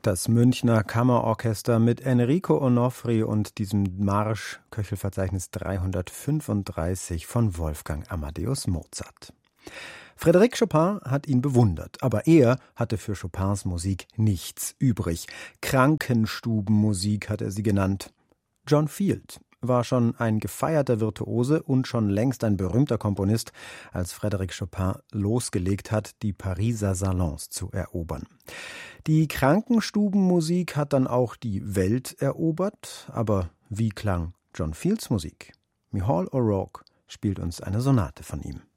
Das Münchner Kammerorchester mit Enrico Onofri und diesem Marsch Köchelverzeichnis 335 von Wolfgang Amadeus Mozart. Frédéric Chopin hat ihn bewundert, aber er hatte für Chopins Musik nichts übrig. Krankenstubenmusik hat er sie genannt. John Field war schon ein gefeierter Virtuose und schon längst ein berühmter Komponist, als Frédéric Chopin losgelegt hat, die Pariser Salons zu erobern. Die Krankenstubenmusik hat dann auch die Welt erobert, aber wie klang John Fields Musik? Micheál O'Rourke spielt uns eine Sonate von ihm.